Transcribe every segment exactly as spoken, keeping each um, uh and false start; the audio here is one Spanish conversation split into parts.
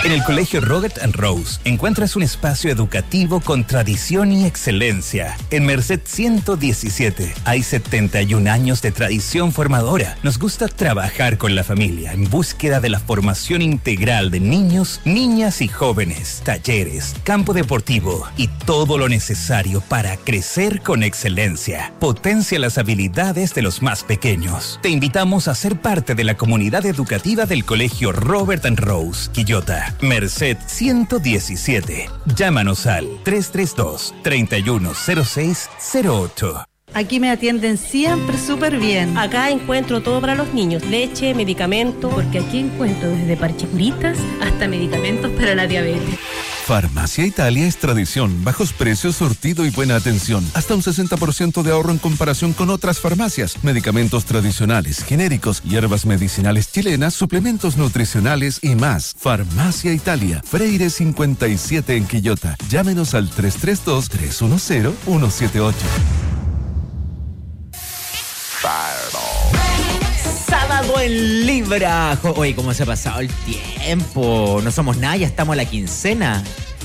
En el Colegio Robert and Rose encuentras un espacio educativo con tradición y excelencia. En Merced ciento diecisiete hay setenta y un años de tradición formadora. Nos gusta trabajar con la familia en búsqueda de la formación integral de niños, niñas y jóvenes, talleres, campo deportivo y todo lo necesario para crecer con excelencia. Potencia las habilidades de los más pequeños. Te invitamos a ser parte de la comunidad educativa del Colegio Robert and Rose, Quillota. Merced ciento diecisiete. Llámanos al tres tres dos, tres uno cero seis cero ocho. Aquí me atienden siempre súper bien. Acá encuentro todo para los niños, leche, medicamentos. Porque aquí encuentro desde parchecuritas hasta medicamentos para la diabetes. Farmacia Italia es tradición, bajos precios, surtido y buena atención. Hasta un sesenta por ciento de ahorro en comparación con otras farmacias. Medicamentos tradicionales, genéricos, hierbas medicinales chilenas, suplementos nutricionales y más. Farmacia Italia, Freire cincuenta y siete en Quillota. Llámenos al tres tres dos, tres uno cero, uno siete ocho. Sábado en Libra. Oye, cómo se ha pasado el tiempo. No somos nada, ya estamos a la quincena.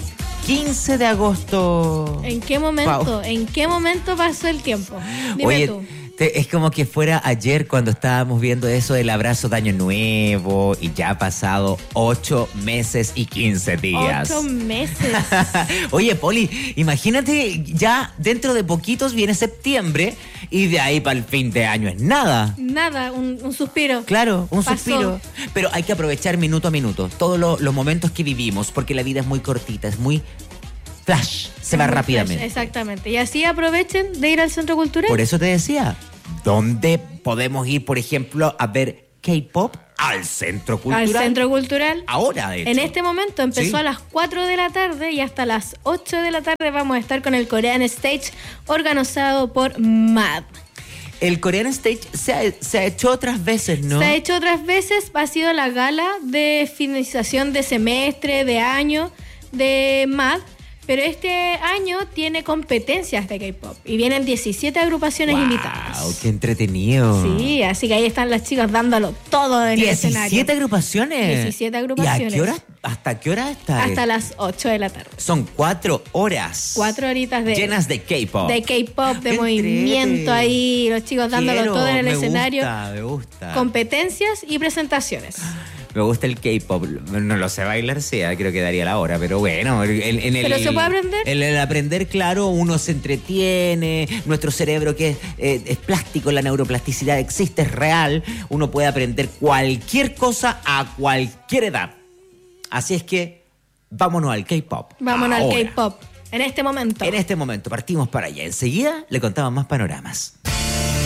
quince de agosto. ¿En qué momento? Pau. ¿En qué momento pasó el tiempo? Dime Oye, tú. te, es como que fuera ayer cuando estábamos viendo eso del abrazo de Año Nuevo y ya ha pasado ocho meses y quince días. Ocho meses. Oye, Poli, imagínate, ya dentro de poquitos viene septiembre y de ahí para el fin de año es nada. Nada, un, un suspiro. Claro, un Pasó. suspiro. Pero hay que aprovechar minuto a minuto todos lo, los momentos que vivimos, porque la vida es muy cortita, es muy flash, se va Muy rápidamente. flash, exactamente. Y así aprovechen de ir al Centro Cultural. Por eso te decía, ¿dónde podemos ir, por ejemplo, a ver K-pop? Al Centro Cultural. Al Centro Cultural. Ahora, de hecho. En este momento empezó Sí. a las cuatro de la tarde y hasta las ocho de la tarde vamos a estar con el Korean Stage organizado por M A D. El Korean Stage se ha, se ha hecho otras veces, ¿no? Se ha hecho otras veces, ha sido la gala de finalización de semestre, de año de M A D, pero este año tiene competencias de K-pop y vienen diecisiete agrupaciones Wow, invitadas. ¡Qué entretenido! Sí, así que ahí están las chicas dándolo todo en el escenario. ¿diecisiete agrupaciones? diecisiete ¿Y agrupaciones. a qué hora? ¿Hasta qué hora está? Hasta las ocho de la tarde. Son cuatro horas. Cuatro horitas de... Llenas de K-pop. De K-pop, de ¡Qué movimiento entrete! ahí, los chicos dándolo Quiero, todo en el me escenario. gusta, me gusta. Competencias y presentaciones. Me gusta el K-pop. No lo sé bailar, sí, creo que daría la hora, pero bueno. En, en el, ¿Pero se puede aprender? En el aprender, claro, uno se entretiene, nuestro cerebro que es, eh, es plástico, la neuroplasticidad existe, es real, uno puede aprender cualquier cosa a cualquier edad. Así es que, vámonos al K-pop. Vámonos Ahora. al K-pop. En este momento. En este momento, partimos para allá. Enseguida le contamos más panoramas.